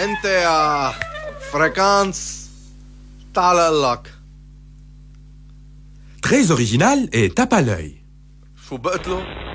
انت يا فريكانس تعال اقلك. Très original et tape à l'œil. شو بقتله؟